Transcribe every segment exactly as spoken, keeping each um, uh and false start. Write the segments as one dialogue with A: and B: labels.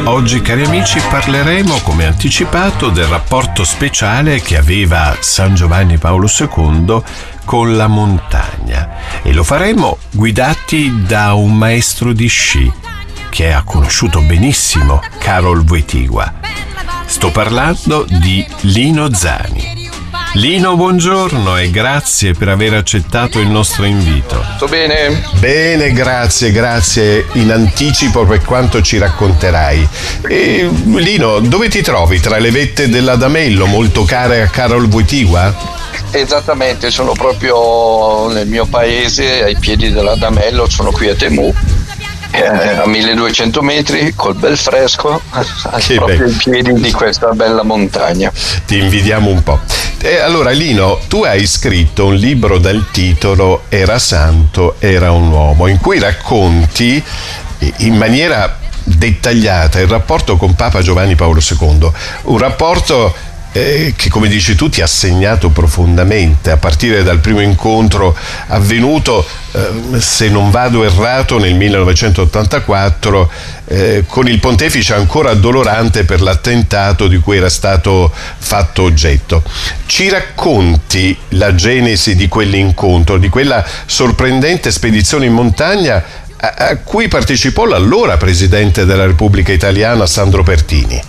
A: Oggi, cari amici, parleremo, come anticipato, del rapporto speciale che aveva San Giovanni Paolo secondo con la montagna, e lo faremo guidati da un maestro di sci che ha conosciuto benissimo Karol Wojtyła. Sto parlando di Lino Zani. Lino, buongiorno e grazie per aver accettato il nostro invito.
B: Tutto bene?
A: Bene, grazie, grazie in anticipo per quanto ci racconterai. E, Lino, dove ti trovi? Tra le vette dell'Adamello, molto care a Karol Wojtyła?
B: Esattamente, sono proprio nel mio paese, ai piedi dell'Adamello, sono qui a Temù. Eh, a milleduecento metri col bel fresco,
A: che
B: proprio
A: bello.
B: ai piedi di questa bella montagna.
A: Ti invidiamo un po'. E allora, Lino, tu hai scritto un libro dal titolo Era santo, era un uomo, in cui racconti in maniera dettagliata il rapporto con Papa Giovanni Paolo secondo, un rapporto Eh, che, come dici tu, ti ha segnato profondamente a partire dal primo incontro avvenuto, eh, se non vado errato, nel millenovecentottantaquattro eh, con il pontefice ancora addolorante per l'attentato di cui era stato fatto oggetto. Ci racconti la genesi di quell'incontro, di quella sorprendente spedizione in montagna a, a cui partecipò l'allora Presidente della Repubblica Italiana Sandro Pertini?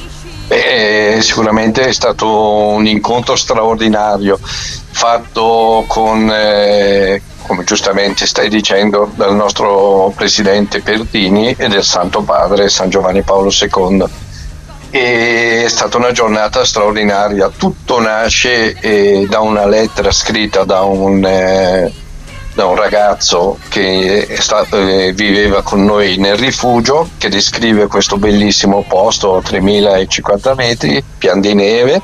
B: Beh, sicuramente è stato un incontro straordinario, fatto con, eh, come giustamente stai dicendo, dal nostro Presidente Pertini e del Santo Padre San Giovanni Paolo secondo. E è stata una giornata straordinaria. Tutto nasce eh, da una lettera scritta da un... Eh, da un ragazzo che è stato, eh, viveva con noi nel rifugio, che descrive questo bellissimo posto, tremilacinquanta metri, pian di neve,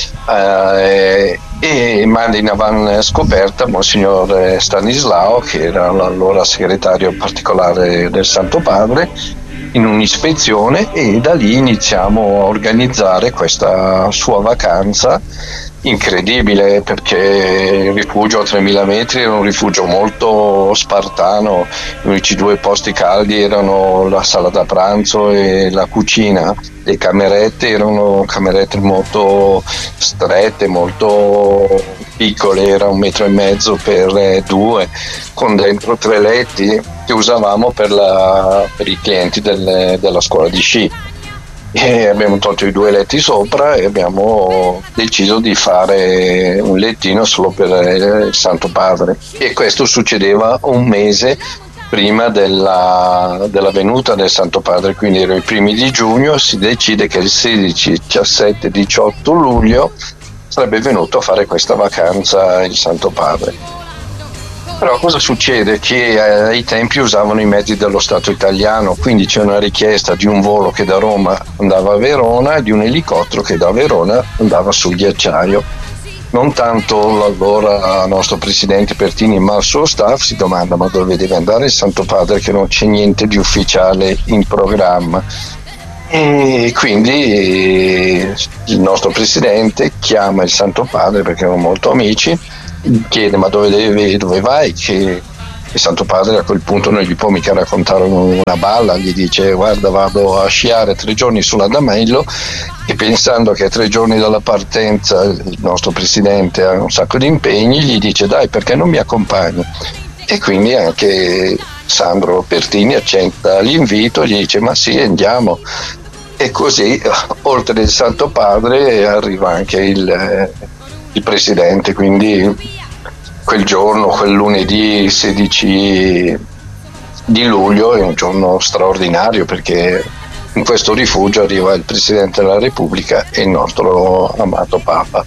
B: eh, e manda in avanscoperta Monsignor Stanislao, che era l'allora segretario particolare del Santo Padre, in un'ispezione, e da lì iniziamo a organizzare questa sua vacanza incredibile, perché il rifugio a tremila metri era un rifugio molto spartano. Gli unici due posti caldi erano la sala da pranzo e la cucina. Le camerette erano camerette molto strette, molto piccole, era un metro e mezzo per due, con dentro tre letti che usavamo per, la, per i clienti del, della scuola di sci. E abbiamo tolto i due letti sopra e abbiamo deciso di fare un lettino solo per il Santo Padre, e questo succedeva un mese prima della, della venuta del Santo Padre, quindi erano i primi di giugno. Si decide che il sedici, diciassette, diciotto luglio sarebbe venuto a fare questa vacanza il Santo Padre. Però cosa succede? Che eh, ai tempi usavano i mezzi dello Stato italiano, quindi c'è una richiesta di un volo che da Roma andava a Verona e di un elicottero che da Verona andava sul ghiacciaio. Non tanto l'allora nostro presidente Pertini, ma il suo staff si domanda: ma dove deve andare il Santo Padre, che non c'è niente di ufficiale in programma? E quindi eh, il nostro presidente chiama il Santo Padre, perché erano molto amici, chiede: ma dove, devi, dove vai? Che il Santo Padre a quel punto non gli può mica raccontare una balla, gli dice: guarda, vado a sciare tre giorni sull'Adamello, e pensando che a tre giorni dalla partenza il nostro presidente ha un sacco di impegni, gli dice: dai, perché non mi accompagni? E quindi anche Sandro Pertini accetta l'invito e gli dice: ma sì, andiamo. E così, oltre il Santo Padre, arriva anche il, il presidente. Quindi quel giorno, quel lunedì sedici di luglio, è un giorno straordinario, perché in questo rifugio arriva il Presidente della Repubblica e il nostro amato Papa,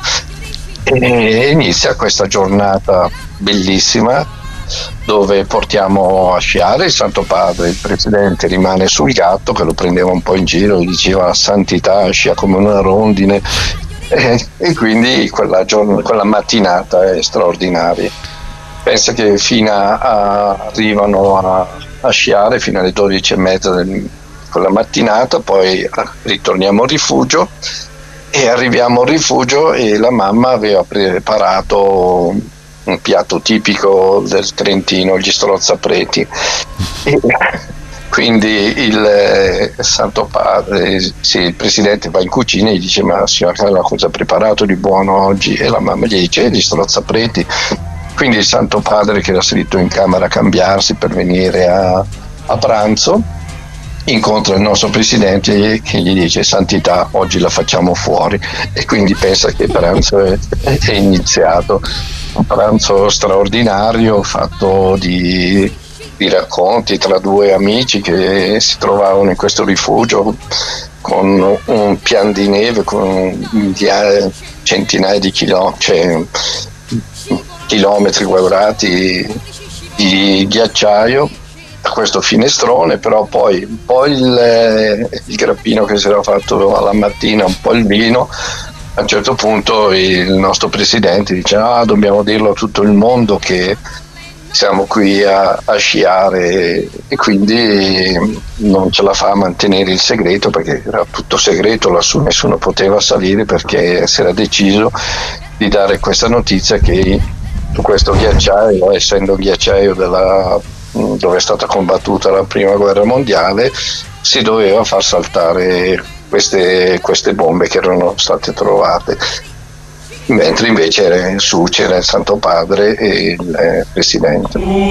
B: e inizia questa giornata bellissima, dove portiamo a sciare il Santo Padre. Il Presidente rimane sul gatto, che lo prendeva un po' in giro, gli diceva: santità, scia come una rondine. E, e quindi quella, giorn- quella mattinata è straordinaria. Pensa che fino a, a arrivano a, a sciare fino alle dodici e mezza del, quella mattinata, poi ritorniamo al rifugio, e arriviamo al rifugio e la mamma aveva preparato un piatto tipico del Trentino, gli strozzapreti. E quindi il eh, Santo Padre, sì, il presidente va in cucina e gli dice: ma signora Carla, cosa ha preparato di buono oggi? E la mamma gli dice: gli strozzapreti. Quindi il Santo Padre, che era salito in camera a cambiarsi per venire a, a pranzo, incontra il nostro presidente che gli dice: santità, oggi la facciamo fuori. E quindi pensa che il pranzo è, è iniziato, un pranzo straordinario fatto di, di racconti tra due amici che si trovavano in questo rifugio con un pian di neve, con migliaia, centinaia di chilometri, cioè, chilometri quadrati di ghiacciaio, a questo finestrone. Però poi un po' il, il grappino che si era fatto alla mattina, un po' il vino. A un certo punto il nostro presidente dice: ah, dobbiamo dirlo a tutto il mondo che siamo qui a, a sciare, e quindi non ce la fa a mantenere il segreto, perché era tutto segreto lassù, nessuno poteva salire, perché si era deciso di dare questa notizia che su questo ghiacciaio, essendo un ghiacciaio della, dove è stata combattuta la prima guerra mondiale, si doveva far saltare queste, queste bombe che erano state trovate, mentre invece su c'era il Santo Padre e il eh, Presidente.